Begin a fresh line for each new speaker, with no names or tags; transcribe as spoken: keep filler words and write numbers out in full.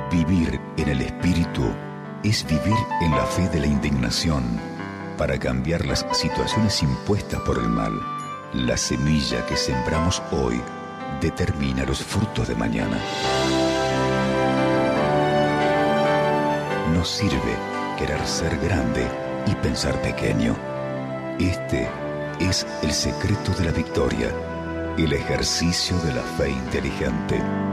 Vivir en el espíritu es vivir en la fe de la indignación para cambiar las situaciones impuestas por el mal. La semilla que sembramos hoy determina los frutos de mañana. No sirve querer ser grande y pensar pequeño. Este es el secreto de la victoria, el ejercicio de la fe inteligente.